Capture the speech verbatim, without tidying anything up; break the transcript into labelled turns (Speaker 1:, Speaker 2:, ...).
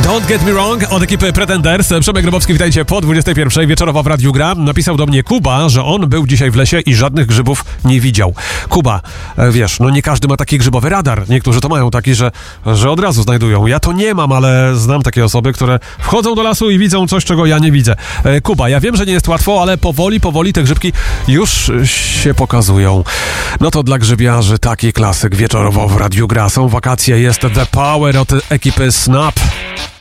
Speaker 1: Don't Get Me Wrong od ekipy Pretenders. Przemek Grabowski, witajcie po dwudziestej pierwszej. Wieczorowa w Radiu Gra. Napisał do mnie Kuba, że on był dzisiaj w lesie i żadnych grzybów nie widział. Kuba, wiesz, no nie każdy ma taki grzybowy radar. Niektórzy to mają taki, że, że od razu znajdują. Ja to nie mam, ale znam takie osoby, które wchodzą do lasu i widzą coś, czego ja nie widzę. Kuba, ja wiem, że nie jest łatwo, ale powoli, powoli te grzybki już się pokazują. No to dla grzybiarzy taki klasyk wieczorowo w Radiu Gra. Są wakacje, jest The Power od ekipy Snap.